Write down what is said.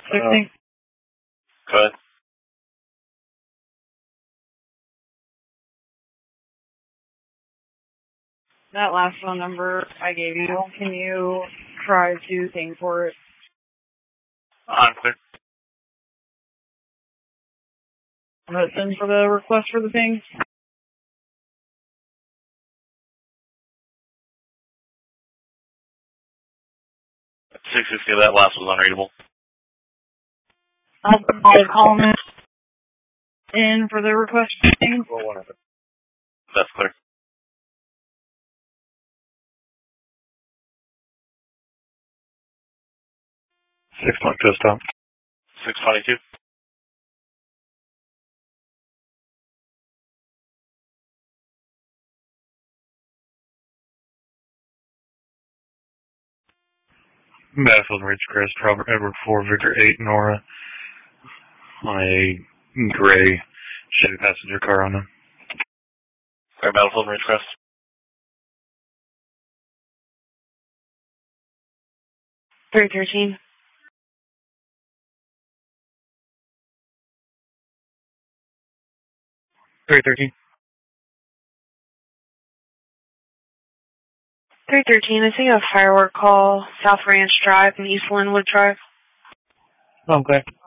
60. Go ahead. That last phone number I gave you, can you try to ping for it? I'm clear. Send for the request for the ping. 660, that last was unreadable. I'll call him in for the request for the ping. That's clear. 6.2 stop. 622. Battlefield Ridgecrest, Robert Edward 4, Victor 8, Nora, on a gray Chevy passenger car on them. Clear Battlefield Ridgecrest. Three 13. 313. 313, I see a firework call, South Ranch Drive and East Linwood Drive. Okay.